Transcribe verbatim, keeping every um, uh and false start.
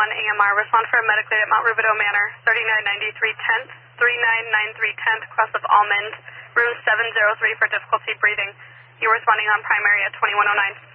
one A M R. Respond for a medic lead at Mount Rubidoux Manor, thirty-nine ninety-three tenth, thirty-nine ninety-three tenth, Cross of Almond, room seven oh three for difficulty breathing. You're responding on primary at twenty-one oh nine.